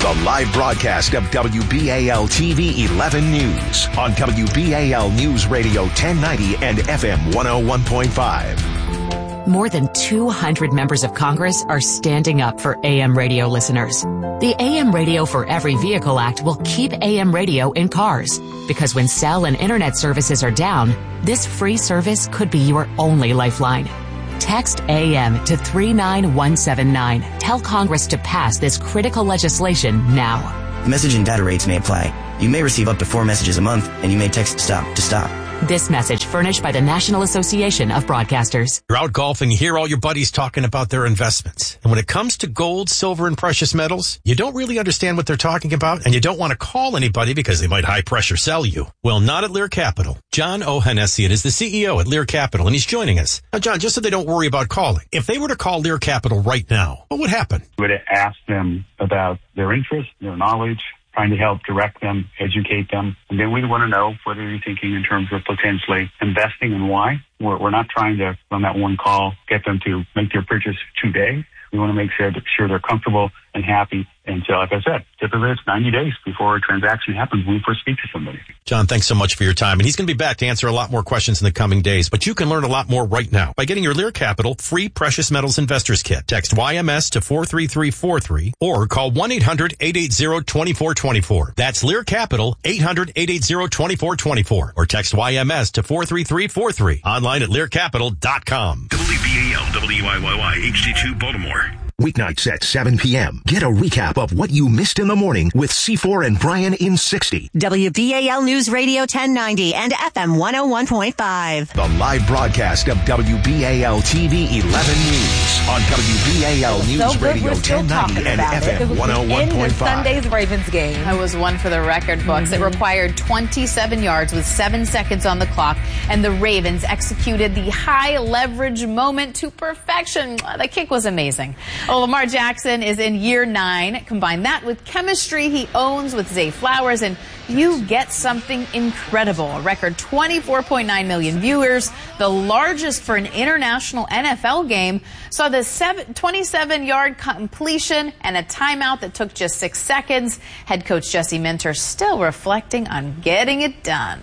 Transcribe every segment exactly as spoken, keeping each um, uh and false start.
The live broadcast of W B A L T V eleven News on W B A L News Radio ten ninety and F M one oh one point five. More than two hundred members of Congress are standing up for A M radio listeners. The A M Radio for Every Vehicle Act will keep A M radio in cars, because when cell and internet services are down, this free service could be your only lifeline. Text A M to three nine one seven nine. Tell Congress to pass this critical legislation now. Message and data rates may apply. You may receive up to four messages a month, and you may text STOP to stop. This message furnished by the National Association of Broadcasters. You're out golfing, you hear all your buddies talking about their investments. And when it comes to gold, silver, and precious metals, you don't really understand what they're talking about, and you don't want to call anybody because they might high-pressure sell you. Well, not at Lear Capital. John Ohanessian is the C E O at Lear Capital, and he's joining us. Now, John, just so they don't worry about calling, if they were to call Lear Capital right now, what would happen? We would ask them about their interest, their knowledge, trying to help direct them, educate them. And then we want to know what are you thinking in terms of potentially investing and why. We're, we're not trying to, on that one call, get them to make their purchase today. We want to make sure, that, sure they're comfortable and happy. And so, like I said, typically it's ninety days before a transaction happens when we first speak to somebody. John, thanks so much for your time. And he's going to be back to answer a lot more questions in the coming days. But you can learn a lot more right now by getting your Lear Capital free Precious Metals Investors Kit. Text Y M S to four three three four three or call one eight hundred eight eight zero two four two four. That's Lear Capital, eight hundred eight eight zero two four two four. Or text Y M S to four three three four three. Online at lear capital dot com. W B A L W I Y Y H D two Baltimore. Weeknights at seven p.m. Get a recap of what you missed in the morning with C four and Brian in sixty. W B A L News Radio ten ninety and F M one oh one point five. The live broadcast of W B A L T V eleven News on W B A L News so Radio ten ninety and F M one oh one point five. Sunday's Ravens game. That was one for the record books. Mm-hmm. It required twenty-seven yards with seven seconds on the clock, and the Ravens executed the high leverage moment to perfection. The kick was amazing. Oh, Lamar Jackson is in year nine. Combine that with chemistry he owns with Zay Flowers, and you get something incredible. A record twenty-four point nine million viewers, the largest for an international N F L game, saw the twenty-seven-yard completion and a timeout that took just six seconds. Head coach Jesse Minter still reflecting on getting it done.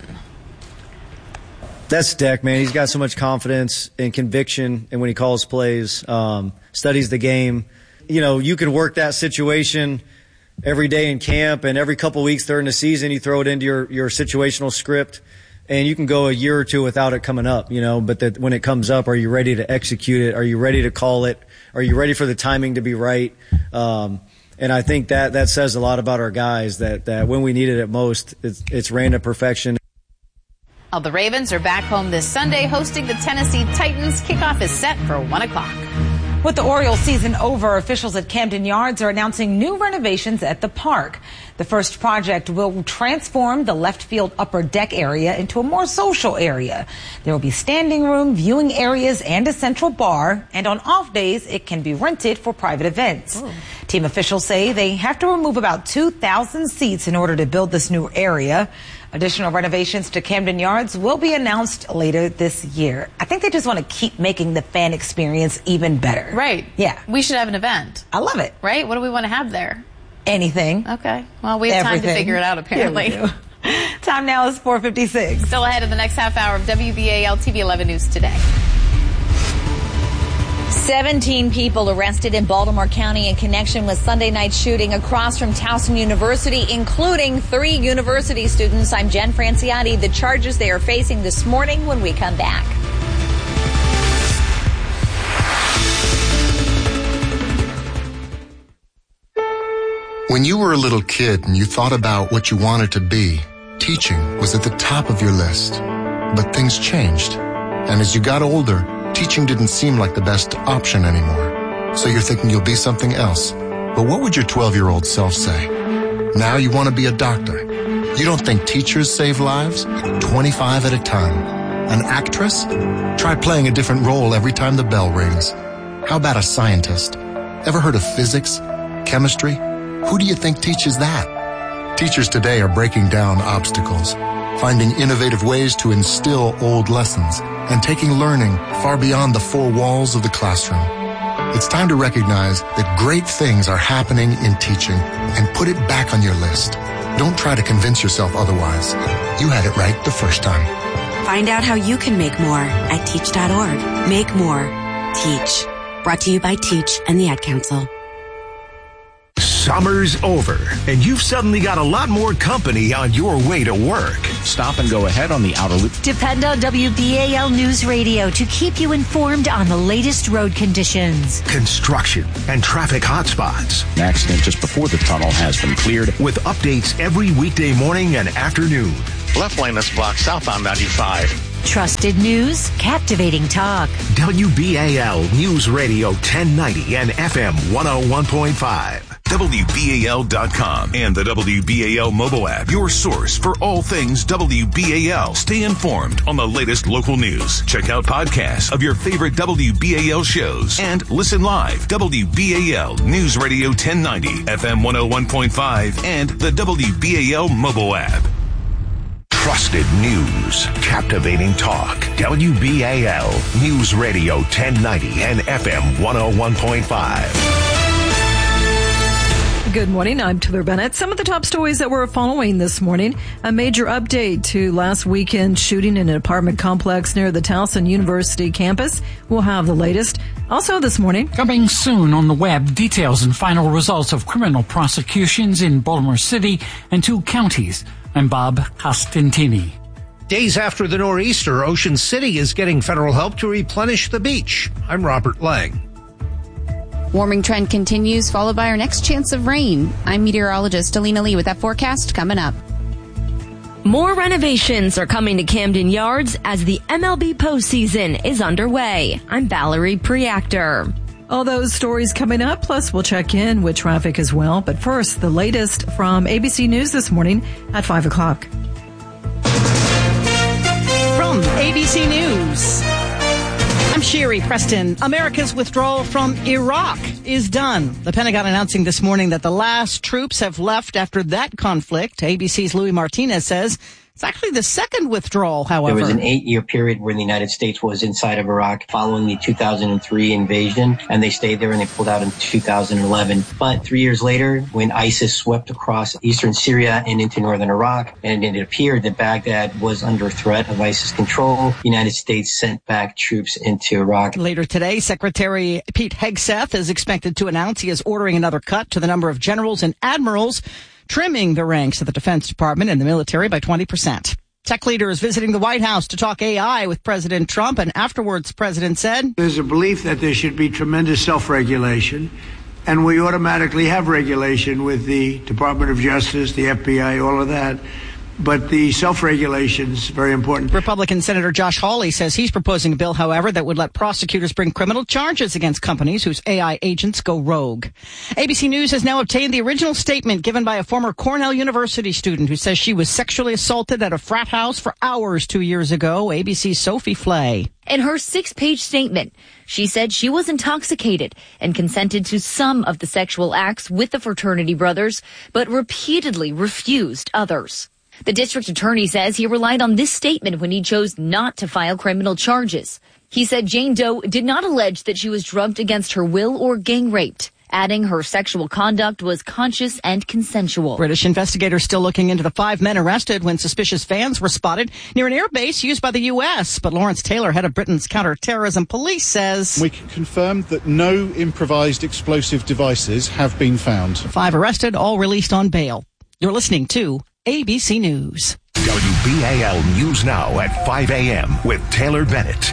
That's Dak, man. He's got so much confidence and conviction, and when he calls plays, um, studies the game. You know, you can work that situation every day in camp, and every couple weeks during the season, you throw it into your, your situational script, and you can go a year or two without it coming up, you know, but that when it comes up, are you ready to execute it? Are you ready to call it? Are you ready for the timing to be right? Um, and I think that, that says a lot about our guys, that, that when we needed it most, it's, it's ran to perfection. Well, the Ravens are back home this Sunday hosting the Tennessee Titans. Kickoff is set for one o'clock. With the Orioles season over, officials at Camden Yards are announcing new renovations at the park. The first project will transform the left field upper deck area into a more social area. There will be standing room, viewing areas, and a central bar. And on off days, it can be rented for private events. Ooh. Team officials say they have to remove about two thousand seats in order to build this new area. Additional renovations to Camden Yards will be announced later this year. I think they just want to keep making the fan experience even better. Right. Yeah. We should have an event. I love it. Right? What do we want to have there? Anything. Okay. Well, we have Everything. time to figure it out, apparently. Yeah, time now is four fifty-six. Still ahead in the next half hour of W B A L T V eleven News Today. seventeen people arrested in Baltimore County in connection with Sunday night's shooting across from Towson University, including three university students. I'm Jen Franciotti. The charges they are facing this morning when we come back. When you were a little kid and you thought about what you wanted to be, teaching was at the top of your list. But things changed. And as you got older, teaching didn't seem like the best option anymore. So you're thinking you'll be something else. But what would your twelve-year-old self say? Now you want to be a doctor. You don't think teachers save lives? twenty-five at a time. An actress? Try playing a different role every time the bell rings. How about a scientist? Ever heard of physics? Chemistry? Who do you think teaches that? Teachers today are breaking down obstacles, finding innovative ways to instill old lessons, and taking learning far beyond the four walls of the classroom. It's time to recognize that great things are happening in teaching and put it back on your list. Don't try to convince yourself otherwise. You had it right the first time. Find out how you can make more at teach dot org. Make more. Teach. Brought to you by Teach and the Ad Council. Summer's over, and you've suddenly got a lot more company on your way to work. Stop and go ahead on the outer loop. Depend on W B A L News Radio to keep you informed on the latest road conditions, construction, and traffic hotspots. An accident just before the tunnel has been cleared. With updates every weekday morning and afternoon. Left lane is blocked southbound ninety-five. Trusted news, captivating talk. W B A L News Radio ten ninety and F M one oh one point five. W B A L dot com and the W B A L mobile app, your source for all things W B A L. Stay informed on the latest local news. Check out podcasts of your favorite W B A L shows and listen live. W B A L News Radio ten ninety, F M one oh one point five, and the W B A L mobile app. Trusted news, captivating talk. W B A L News Radio ten ninety and F M one oh one point five. Good morning. I'm Taylor Bennett. Some of the top stories that we're following this morning. A major update to last weekend shooting in an apartment complex near the Towson University campus. We'll have the latest. Also this morning. Coming soon on the web, details and final results of criminal prosecutions in Baltimore City and two counties. I'm Bob Costantini. Days after the nor'easter, Ocean City is getting federal help to replenish the beach. I'm Robert Lang. Warming trend continues, followed by our next chance of rain. I'm meteorologist Alina Lee with that forecast coming up. More renovations are coming to Camden Yards as the M L B postseason is underway. I'm Valerie Preactor. All those stories coming up, plus we'll check in with traffic as well. But first, the latest from A B C News this morning at five o'clock. From A B C News, I'm Sherry Preston. America's withdrawal from Iraq is done. The Pentagon announcing this morning that the last troops have left after that conflict. A B C's Louis Martinez says it's actually the second withdrawal, however. There was an eight-year period where the United States was inside of Iraq following the two thousand three invasion, and they stayed there and they pulled out in two thousand eleven. But three years later, when ISIS swept across eastern Syria and into northern Iraq, and it appeared that Baghdad was under threat of ISIS control, the United States sent back troops into Iraq. Later today, Secretary Pete Hegseth is expected to announce he is ordering another cut to the number of generals and admirals, trimming the ranks of the Defense Department and the military by twenty percent. Tech leaders visiting the White House to talk A I with President Trump, and afterwards, the president said, "There's a belief that there should be tremendous self-regulation, and we automatically have regulation with the Department of Justice, the F B I, all of that. But the self-regulation is very important." Republican Senator Josh Hawley says he's proposing a bill, however, that would let prosecutors bring criminal charges against companies whose A I agents go rogue. A B C News has now obtained the original statement given by a former Cornell University student who says she was sexually assaulted at a frat house for hours two years ago. A B C's Sophie Flay. In her six-page statement, she said she was intoxicated and consented to some of the sexual acts with the fraternity brothers, but repeatedly refused others. The district attorney says he relied on this statement when he chose not to file criminal charges. He said Jane Doe did not allege that she was drugged against her will or gang raped, adding her sexual conduct was conscious and consensual. British investigators still looking into the five men arrested when suspicious vans were spotted near an air base used by the U S. But Lawrence Taylor, head of Britain's counter-terrorism police, says we can confirm that no improvised explosive devices have been found. Five arrested, all released on bail. You're listening to A B C News. W B A L News Now at five a.m. with Taylor Bennett.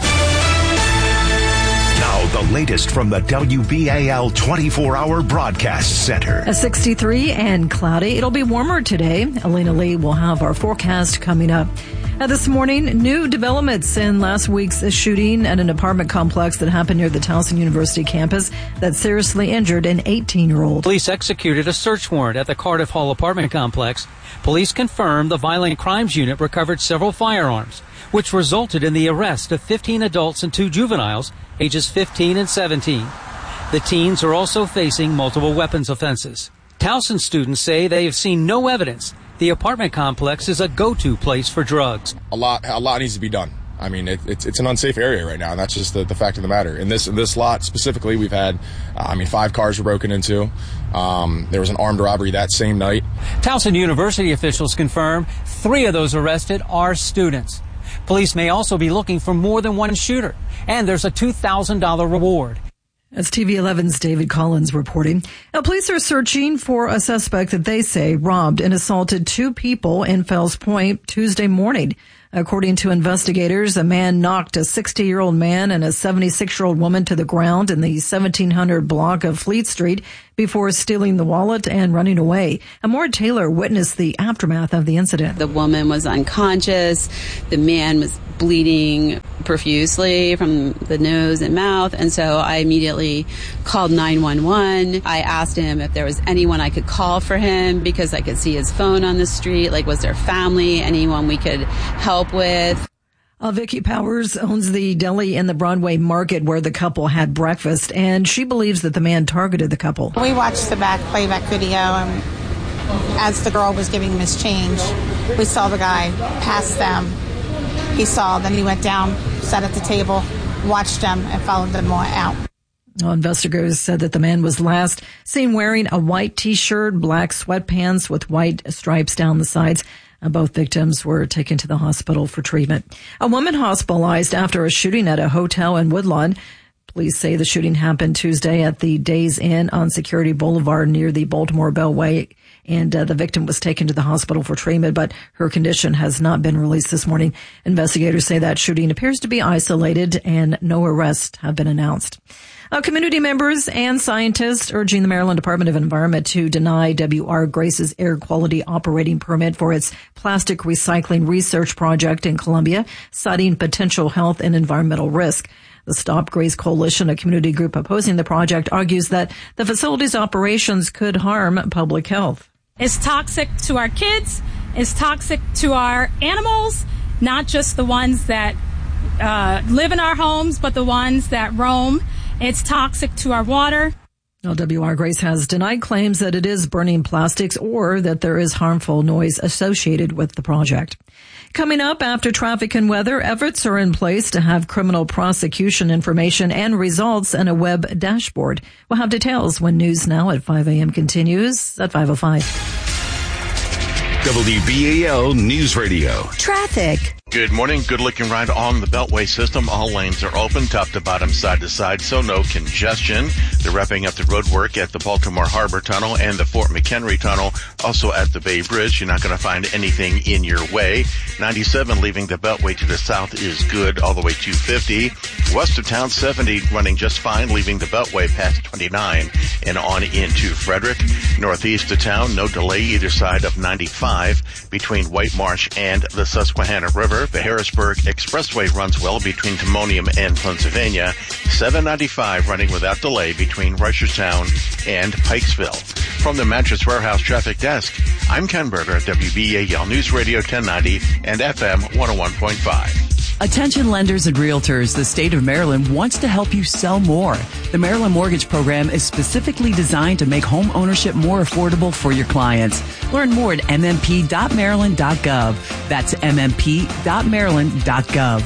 Now the latest from the W B A L twenty-four hour broadcast center. A sixty-three and cloudy. It'll be warmer today. Alina Lee will have our forecast coming up. Uh, this morning, new developments in last week's shooting at an apartment complex that happened near the Towson University campus that seriously injured an eighteen-year-old. Police executed a search warrant at the Cardiff Hall apartment complex. Police confirmed the Violent Crimes Unit recovered several firearms, which resulted in the arrest of fifteen adults and two juveniles, ages fifteen and seventeen. The teens are also facing multiple weapons offenses. Towson students say they have seen no evidence the apartment complex is a go-to place for drugs. A lot, a lot needs to be done. I mean, it, it's it's an unsafe area right now, and that's just the, the fact of the matter. In this in this lot specifically, we've had, uh, I mean, five cars were broken into. Um, there was an armed robbery that same night. Towson University officials confirm three of those arrested are students. Police may also be looking for more than one shooter, and there's a two thousand dollars reward. That's T V eleven's David Collins reporting. Now, police are searching for a suspect that they say robbed and assaulted two people in Fells Point Tuesday morning. According to investigators, a man knocked a sixty-year-old man and a seventy-six-year-old woman to the ground in the seventeen hundred block of Fleet Street before stealing the wallet and running away. Amora Taylor witnessed the aftermath of the incident. The woman was unconscious. The man was bleeding profusely from the nose and mouth. And so I immediately called nine one one. I asked him if there was anyone I could call for him because I could see his phone on the street. Like, was there family, anyone we could help with? Uh, Vicky Powers owns the deli in the Broadway Market where the couple had breakfast, and she believes that the man targeted the couple. We watched the back playback video, and as the girl was giving him his change, we saw the guy pass them. He saw, then he went down, sat at the table, watched them, and followed them out. Well, investigators said that the man was last seen wearing a white T-shirt, black sweatpants with white stripes down the sides. Both victims were taken to the hospital for treatment. A woman hospitalized after a shooting at a hotel in Woodlawn. Police say the shooting happened Tuesday at the Days Inn on Security Boulevard near the Baltimore Bellway. And uh, the victim was taken to the hospital for treatment, but her condition has not been released this morning. Investigators say that shooting appears to be isolated and no arrests have been announced. Uh, community members and scientists urging the Maryland Department of Environment to deny W R Grace's air quality operating permit for its plastic recycling research project in Columbia, citing potential health and environmental risk. The Stop Grace Coalition, a community group opposing the project, argues that the facility's operations could harm public health. It's toxic to our kids. It's toxic to our animals, not just the ones that uh, live in our homes, but the ones that roam. It's toxic to our water. Well, W R Grace has denied claims that it is burning plastics or that there is harmful noise associated with the project. Coming up after traffic and weather, efforts are in place to have criminal prosecution information and results in a web dashboard. We'll have details when News Now at five a.m. continues at five oh five. W B A L News Radio. Traffic. Good morning. Good looking ride on the Beltway system. All lanes are open, top to bottom, side to side, so no congestion. They're wrapping up the road work at the Baltimore Harbor Tunnel and the Fort McHenry Tunnel. Also at the Bay Bridge, you're not going to find anything in your way. ninety-seven leaving the Beltway to the south is good all the way to fifty. West of town, seventy running just fine, leaving the Beltway past twenty-nine and on into Frederick. Northeast of town, no delay either side of ninety-five between White Marsh and the Susquehanna River. The Harrisburg Expressway runs well between Timonium and Pennsylvania. seven ninety-five running without delay between Reisterstown and Pikesville. From the Mattress Warehouse Traffic Desk, I'm Ken Berger at W B A L News Radio ten ninety and F M one oh one point five. Attention lenders and realtors, the state of Maryland wants to help you sell more. The Maryland Mortgage Program is specifically designed to make home ownership more affordable for your clients. Learn more at m m p dot maryland dot gov. That's m m p dot maryland dot gov.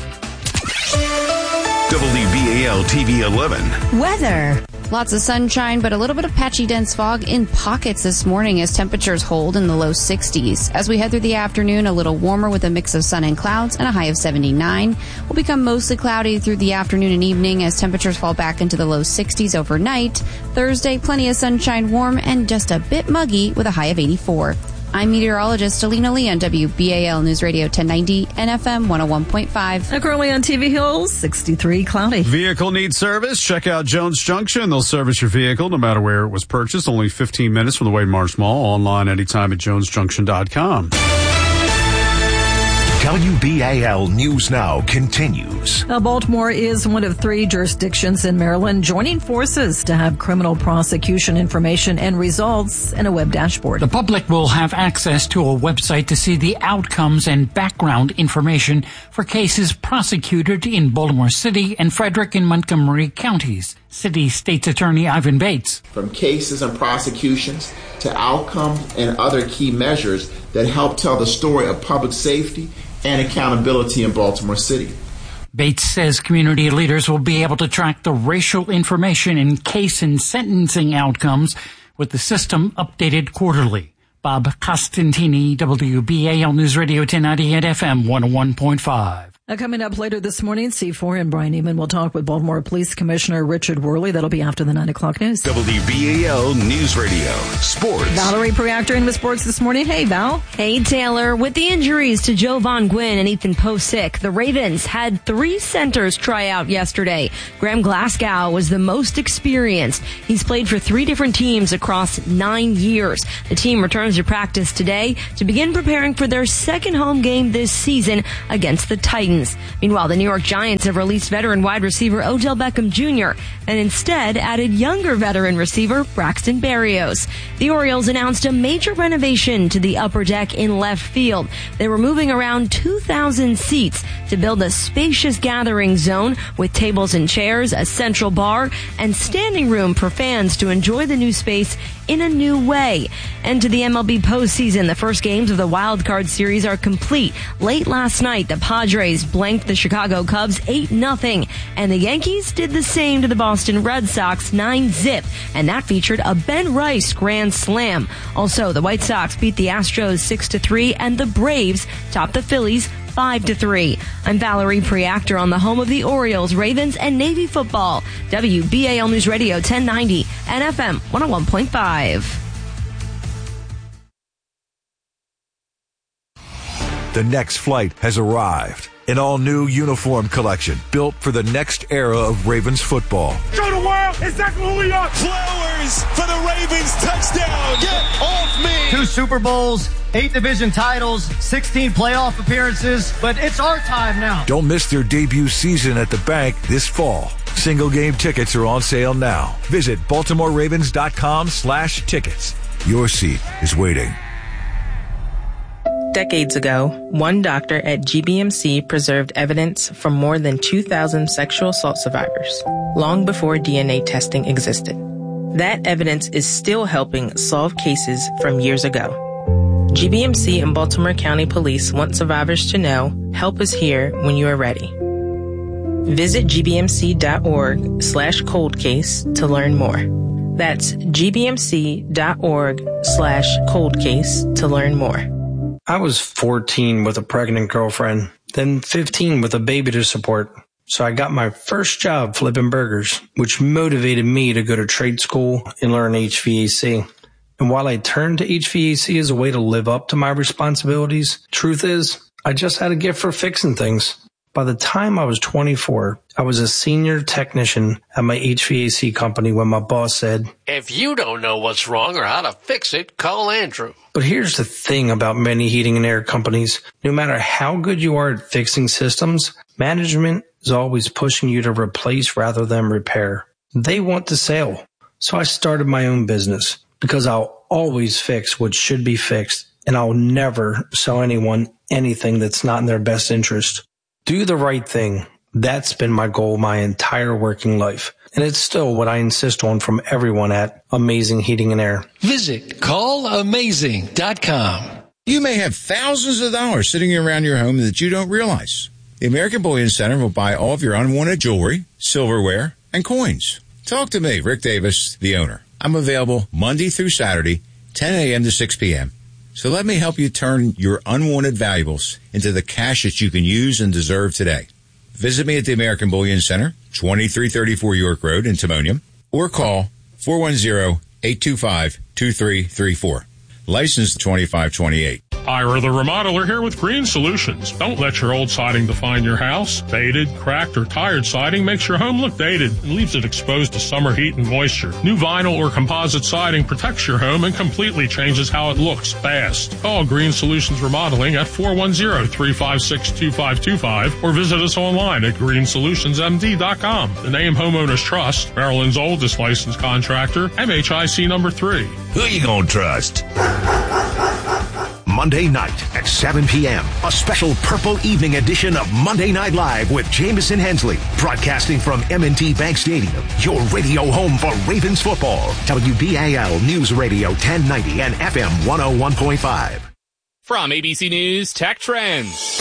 W B A L T V eleven. Weather. Lots of sunshine, but a little bit of patchy dense fog in pockets this morning as temperatures hold in the low sixties. As we head through the afternoon, a little warmer with a mix of sun and clouds and a high of seventy-nine. Will become mostly cloudy through the afternoon and evening as temperatures fall back into the low sixties overnight. Thursday, plenty of sunshine, warm, and just a bit muggy with a high of eighty-four. I'm meteorologist Alina Lee on W B A L News Radio ten ninety and F M one oh one point five. Currently on T V Hills, sixty-three cloudy. Vehicle needs service? Check out Jones Junction. They'll service your vehicle no matter where it was purchased. Only fifteen minutes from the Wade Marsh Mall. Online anytime at jones junction dot com. W B A L News Now continues. Now, Baltimore is one of three jurisdictions in Maryland joining forces to have criminal prosecution information and results in a web dashboard. The public will have access to a website to see the outcomes and background information for cases prosecuted in Baltimore City and Frederick and Montgomery counties. City State's Attorney Ivan Bates. From cases and prosecutions to outcomes and other key measures that help tell the story of public safety and accountability in Baltimore City. Bates says community leaders will be able to track the racial information in case and sentencing outcomes with the system updated quarterly. Bob Costantini, W B A L News Radio ten ninety at F M one oh one point five. Uh, coming up later this morning, C four and Brian Eman will talk with Baltimore Police Commissioner Richard Worley. That'll be after the nine o'clock news. W B A L News Radio Sports. Valerie Preactor in with sports this morning. Hey, Val. Hey, Taylor. With the injuries to Joe Von Gwyn and Ethan Posick, the Ravens had three centers try out yesterday. Graham Glasgow was the most experienced. He's played for three different teams across nine years. The team returns to practice today to begin preparing for their second home game this season against the Titans. Meanwhile, the New York Giants have released veteran wide receiver Odell Beckham Junior and instead added younger veteran receiver Braxton Berrios. The Orioles announced a major renovation to the upper deck in left field. They were moving around two thousand seats to build a spacious gathering zone with tables and chairs, a central bar, and standing room for fans to enjoy the new space in a new way. And to the M L B postseason, the first games of the Wild Card Series are complete. Late last night, the Padres blanked the Chicago Cubs eight nothing, and the Yankees did the same to the Boston Red Sox nine zip, and that featured a Ben Rice grand slam. Also, the White Sox beat the Astros six to three, and the Braves topped the Phillies five to three. I'm Valerie Preactor on the home of the Orioles, Ravens, and Navy football. W B A L News Radio ten ninety and F M one oh one point five. The next flight has arrived. An all-new uniform collection built for the next era of Ravens football. Show the world exactly who we are. Flowers for the Ravens touchdown. Get off me. Two Super Bowls, eight division titles, sixteen playoff appearances, but it's our time now. Don't miss their debut season at the bank this fall. Single game tickets are on sale now. Visit baltimore ravens dot com slash tickets. Your seat is waiting. Decades ago, one doctor at G B M C preserved evidence from more than two thousand sexual assault survivors, long before D N A testing existed. That evidence is still helping solve cases from years ago. G B M C and Baltimore County Police want survivors to know help is here when you are ready. Visit gbmc.org slash cold case to learn more. That's gbmc.org slash cold case to learn more. I was fourteen with a pregnant girlfriend, then fifteen with a baby to support. So I got my first job flipping burgers, which motivated me to go to trade school and learn H V A C. And while I turned to H V A C as a way to live up to my responsibilities, truth is, I just had a gift for fixing things. By the time I was twenty-four, I was a senior technician at my H V A C company when my boss said, "If you don't know what's wrong or how to fix it, call Andrew." But here's the thing about many heating and air companies. No matter how good you are at fixing systems, management is always pushing you to replace rather than repair. They want the sale. So I started my own business because I'll always fix what should be fixed, and I'll never sell anyone anything that's not in their best interest. Do the right thing. That's been my goal my entire working life. And it's still what I insist on from everyone at Amazing Heating and Air. Visit call amazing dot com. You may have thousands of dollars sitting around your home that you don't realize. The American Bullion Center will buy all of your unwanted jewelry, silverware, and coins. Talk to me, Rick Davis, the owner. I'm available Monday through Saturday, ten a.m. to six p.m. So let me help you turn your unwanted valuables into the cash that you can use and deserve today. Visit me at the American Bullion Center, twenty-three thirty-four York Road in Timonium, or call four one zero, eight two five, two three three four. License twenty-five twenty-eight. Ira the Remodeler here with Green Solutions. Don't let your old siding define your house. Faded, cracked, or tired siding makes your home look dated and leaves it exposed to summer heat and moisture. New vinyl or composite siding protects your home and completely changes how it looks fast. Call Green Solutions Remodeling at four one zero, three five six, two five two five or visit us online at green solutions m d dot com. The name Homeowners Trust, Maryland's oldest licensed contractor, M H I C number three. Who you gonna trust? Monday night at seven p.m. A special Purple Evening edition of Monday Night Live with Jamison Hensley, broadcasting from M and T Bank Stadium, your radio home for Ravens football. W B A L News Radio ten ninety and F M one oh one point five. From A B C News Tech Trends.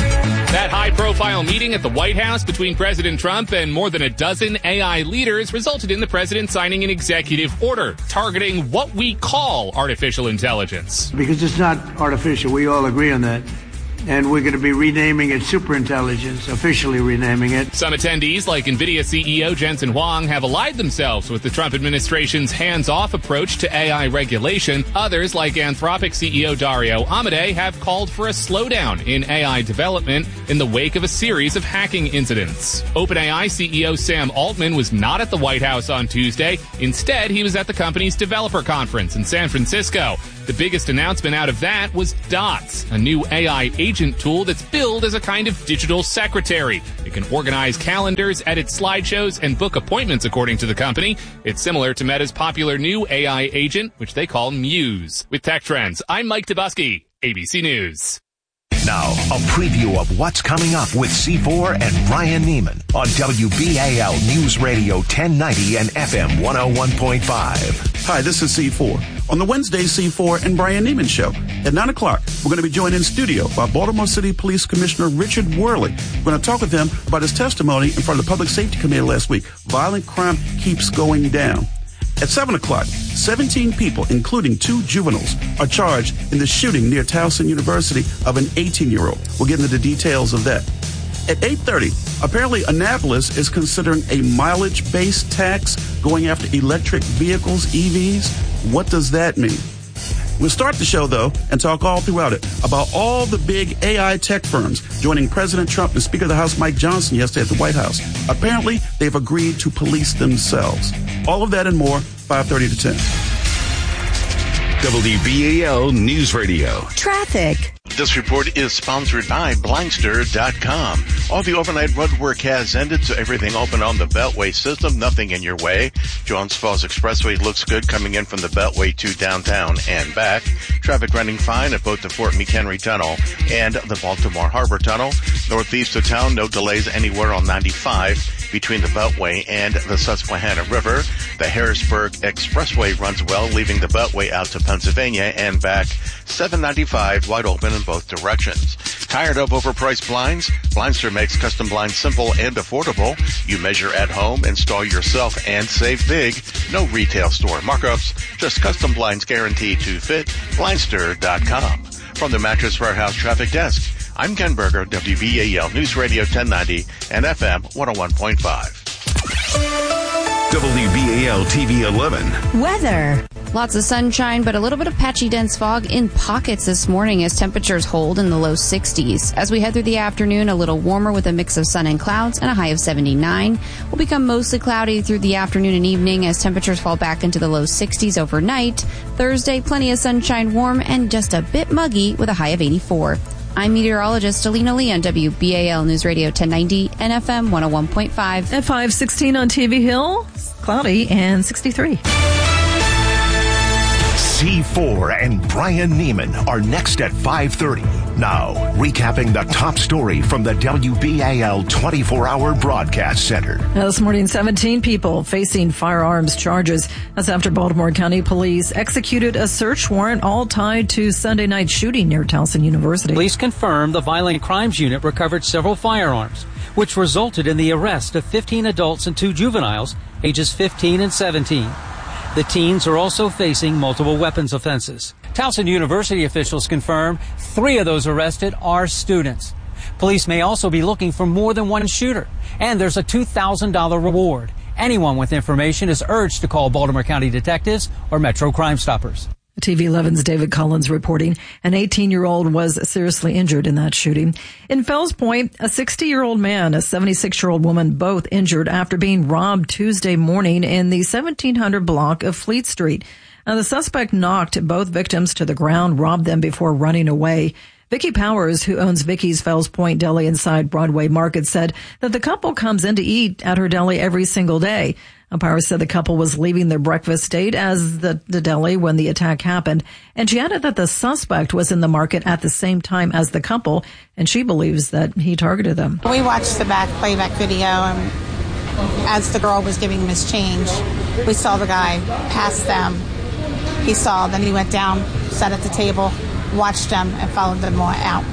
That high-profile meeting at the White House between President Trump and more than a dozen A I leaders resulted in the president signing an executive order targeting what we call artificial intelligence. Because it's not artificial. We all agree on that. And we're going to be renaming it superintelligence, officially renaming it. Some attendees, like NVIDIA C E O Jensen Huang, have allied themselves with the Trump administration's hands-off approach to A I regulation. Others, like Anthropic C E O Dario Amodei, have called for a slowdown in A I development in the wake of a series of hacking incidents. OpenAI C E O Sam Altman was not at the White House on Tuesday. Instead, he was at the company's developer conference in San Francisco. The biggest announcement out of that was Dots, a new A I agent tool that's billed as a kind of digital secretary. It can organize calendars, edit slideshows, and book appointments, according to the company. It's similar to Meta's popular new A I agent, which they call Muse. With Tech Trends, I'm Mike Tobusky, A B C News. Now, a preview of what's coming up with C four and Brian Neiman on W B A L News Radio ten ninety and F M one oh one point five. Hi, this is C four. On the Wednesday C four and Brian Neiman Show, at nine o'clock, we're going to be joined in studio by Baltimore City Police Commissioner Richard Worley. We're going to talk with him about his testimony in front of the Public Safety Committee last week. Violent crime keeps going down. At seven o'clock, seventeen people, including two juveniles, are charged in the shooting near Towson University of an eighteen-year-old. We'll get into the details of that. At eight thirty, apparently Annapolis is considering a mileage-based tax going after electric vehicles, E Vs. What does that mean? We'll start the show, though, and talk all throughout it about all the big A I tech firms joining President Trump and Speaker of the House Mike Johnson yesterday at the White House. Apparently, they've agreed to police themselves. All of that and more, five thirty to ten. W B A L News Radio. Traffic. This report is sponsored by Blindster dot com. All the overnight road work has ended, so everything open on the Beltway system, nothing in your way. Jones Falls Expressway looks good coming in from the Beltway to downtown and back. Traffic running fine at both the Fort McHenry Tunnel and the Baltimore Harbor Tunnel. Northeast of town, no delays anywhere on ninety-five between the Beltway and the Susquehanna River. The Harrisburg Expressway runs well, leaving the Beltway out to Pennsylvania and back. seven ninety-five wide open in both directions. Tired of overpriced blinds? Blindster makes custom blinds simple and affordable. You measure at home, install yourself, and save big. No retail store markups, just custom blinds guaranteed to fit. Blindster dot com. From the Mattress Warehouse Traffic Desk, I'm Ken Berger, W B A L News Radio ten ninety and F M one oh one point five. W B A L T V eleven. Weather. Lots of sunshine, but a little bit of patchy dense fog in pockets this morning as temperatures hold in the low sixties. As we head through the afternoon, a little warmer with a mix of sun and clouds and a high of seventy-nine. Will become mostly cloudy through the afternoon and evening as temperatures fall back into the low sixties overnight. Thursday, plenty of sunshine, warm, and just a bit muggy with a high of eighty-four. I'm meteorologist Alina Lee on W B A L News Radio ten ninety and F M one oh one point five. At five sixteen on T V Hill, cloudy and sixty-three. C four and Brian Neiman are next at five thirty. Now, recapping the top story from the W B A L twenty-four hour broadcast center. Now this morning, seventeen people facing firearms charges. That's after Baltimore County Police executed a search warrant, all tied to Sunday night shooting near Towson University. Police confirmed the Violent Crimes Unit recovered several firearms, which resulted in the arrest of fifteen adults and two juveniles, ages fifteen and seventeen. The teens are also facing multiple weapons offenses. Towson University officials confirm three of those arrested are students. Police may also be looking for more than one shooter, and there's a two thousand dollars reward. Anyone with information is urged to call Baltimore County detectives or Metro Crime Stoppers. T V eleven's David Collins reporting an eighteen-year-old was seriously injured in that shooting. In Fells Point, a sixty-year-old man, a seventy-six-year-old woman, both injured after being robbed Tuesday morning in the seventeen hundred block of Fleet Street. Now, the suspect knocked both victims to the ground, robbed them before running away. Vicky Powers, who owns Vicky's Fells Point Deli inside Broadway Market, said that the couple comes in to eat at her deli every single day. Powers said the couple was leaving their breakfast date as the, the deli when the attack happened. And she added that the suspect was in the market at the same time as the couple, and she believes that he targeted them. We watched the back playback video, and as the girl was giving him his change, we saw the guy pass them. He saw, then he went down, sat at the table, watched them, and followed them out.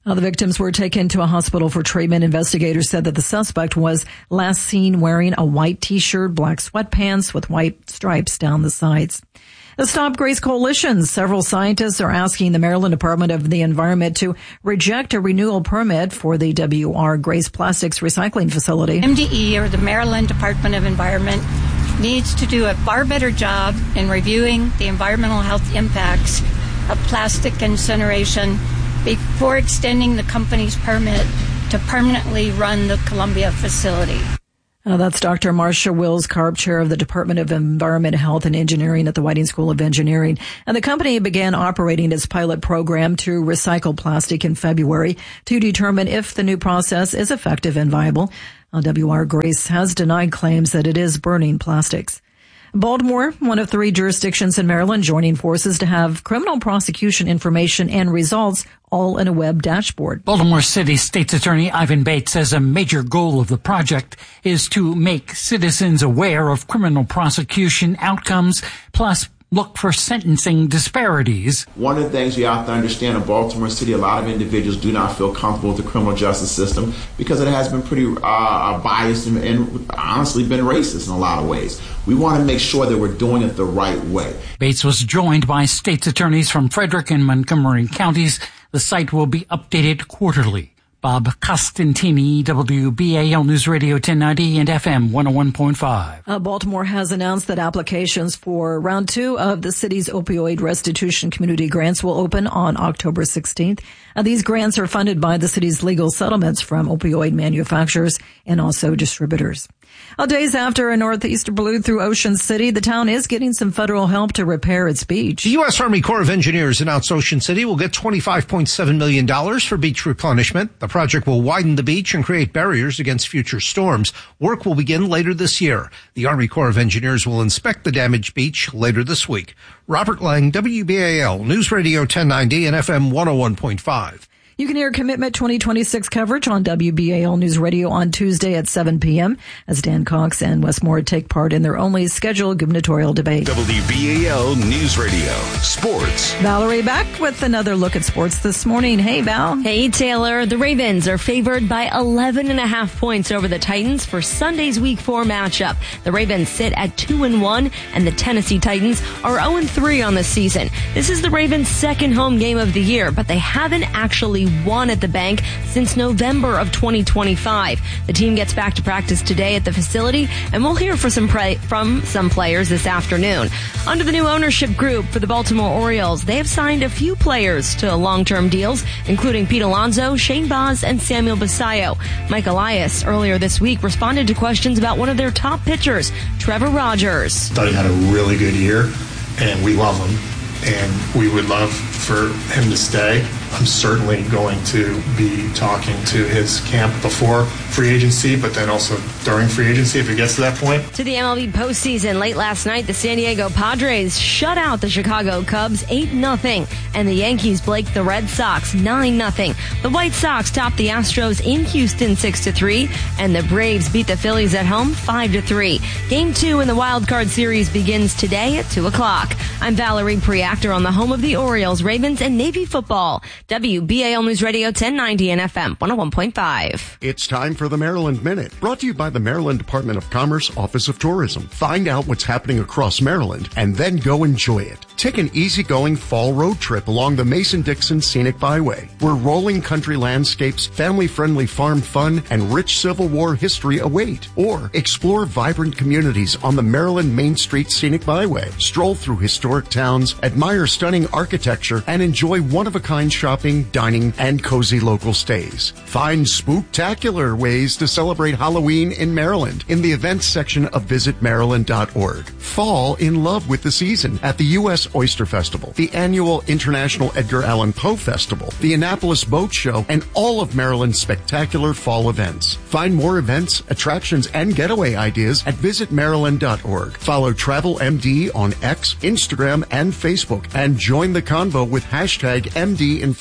Uh, the victims were taken to a hospital for treatment. Investigators said that the suspect was last seen wearing a white T-shirt, black sweatpants with white stripes down the sides. The Stop Grace Coalition, several scientists are asking the Maryland Department of the Environment to reject a renewal permit for the W R Grace Plastics Recycling Facility. M D E, or the Maryland Department of Environment, needs to do a far better job in reviewing the environmental health impacts of plastic incineration before extending the company's permit to permanently run the Columbia facility. Uh, that's Doctor Marcia Wills Karp, chair of the Department of Environment, Health, and Engineering at the Whiting School of Engineering. And the company began operating its pilot program to recycle plastic in February to determine if the new process is effective and viable. Uh, W R Grace has denied claims that it is burning plastics. Baltimore, one of three jurisdictions in Maryland, joining forces to have criminal prosecution information and results all in a web dashboard. Baltimore City State's Attorney Ivan Bates says a major goal of the project is to make citizens aware of criminal prosecution outcomes, plus look for sentencing disparities. One of the things you have to understand in Baltimore City, a lot of individuals do not feel comfortable with the criminal justice system because it has been pretty uh, biased and, and honestly been racist in a lot of ways. We want to make sure that we're doing it the right way. Bates was joined by state's attorneys from Frederick and Montgomery counties. The site will be updated quarterly. Bob Costantini, W B A L News Radio ten ninety and F M one oh one point five. Uh, Baltimore has announced that applications for round two of the city's opioid restitution community grants will open on October sixteenth. Uh, these grants are funded by the city's legal settlements from opioid manufacturers and also distributors. Uh, days after a northeaster blew through Ocean City, the town is getting some federal help to repair its beach. The U S. Army Corps of Engineers announced Ocean City will get twenty-five point seven million dollars for beach replenishment. The project will widen the beach and create barriers against future storms. Work will begin later this year. The Army Corps of Engineers will inspect the damaged beach later this week. Robert Lang, W B A L News Radio ten ninety and F M one oh one point five. You can hear Commitment twenty twenty-six coverage on W B A L News Radio on Tuesday at seven p.m. as Dan Cox and Wes Moore take part in their only scheduled gubernatorial debate. W B A L News Radio Sports. Valerie back with another look at sports this morning. Hey, Val. Hey, Taylor. The Ravens are favored by eleven and a half points over the Titans for Sunday's Week four matchup. The Ravens sit at two and one, and the Tennessee Titans are oh and three on the season. This is the Ravens' second home game of the year, but they haven't actually won at the bank since November of twenty twenty-five. The team gets back to practice today at the facility, and we'll hear from some, pre- from some players this afternoon. Under the new ownership group for the Baltimore Orioles, they have signed a few players to long-term deals, including Pete Alonso, Shane Baz, and Samuel Basayo. Mike Elias earlier this week responded to questions about one of their top pitchers, Trevor Rogers. I thought he had a really good year, and we love him, and we would love for him to stay. I'm certainly going to be talking to his camp before free agency, but then also during free agency if it gets to that point. To the M L B postseason, late last night, the San Diego Padres shut out the Chicago Cubs eight nothing, and the Yankees blaked the Red Sox nine nothing. The White Sox topped the Astros in Houston six to three, and the Braves beat the Phillies at home five to three. Game two in the Wild Card Series begins today at two o'clock. I'm Valerie Preactor on the home of the Orioles, Ravens, and Navy football. W B A L News Radio ten ninety and F M one oh one point five. It's time for the Maryland Minute, brought to you by the Maryland Department of Commerce, Office of Tourism. Find out what's happening across Maryland and then go enjoy it. Take an easygoing fall road trip along the Mason-Dixon Scenic Byway, where rolling country landscapes, family-friendly farm fun, and rich Civil War history await. Or explore vibrant communities on the Maryland Main Street Scenic Byway. Stroll through historic towns, admire stunning architecture, and enjoy one-of-a-kind shopping, dining, and cozy local stays. Find spooktacular ways to celebrate Halloween in Maryland in the events section of visit maryland dot org. Fall in love with the season at the U S Oyster Festival, the annual International Edgar Allan Poe Festival, the Annapolis Boat Show, and all of Maryland's spectacular fall events. Find more events, attractions, and getaway ideas at visit maryland dot org. Follow Travel M D on X, Instagram, and Facebook, and join the convo with hashtag M D in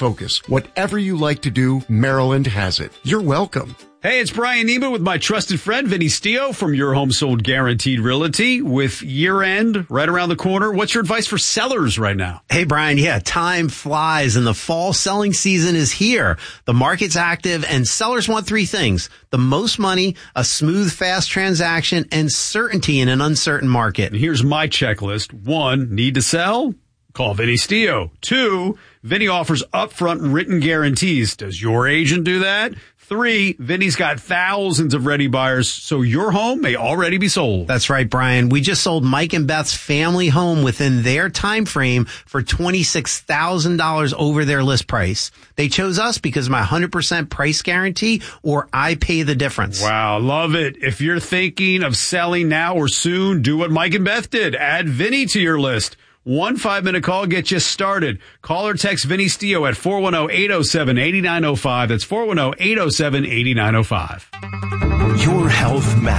focus. Whatever you like to do, Maryland has it. You're welcome. Hey, it's Brian Neiman with my trusted friend, Vinny Stio from Your Home Sold Guaranteed Realty. With year end right around the corner, what's your advice for sellers right now? Hey, Brian, yeah, time flies and the fall selling season is here. The market's active and sellers want three things: the most money, a smooth, fast transaction, and certainty in an uncertain market. And here's my checklist. One, need to sell? Call Vinny Stio. Two, Vinny offers upfront written guarantees. Does your agent do that? Three, Vinny's got thousands of ready buyers, so your home may already be sold. That's right, Brian. We just sold Mike and Beth's family home within their time frame for twenty-six thousand dollars over their list price. They chose us because of my one hundred percent price guarantee, or I pay the difference. Wow, love it. If you're thinking of selling now or soon, do what Mike and Beth did. Add Vinny to your list. One five-minute call gets you started. Call or text Vinny Stio at four one zero, eight zero seven, eight nine zero five. That's four one zero, eight zero seven, eight nine zero five. Your health matters.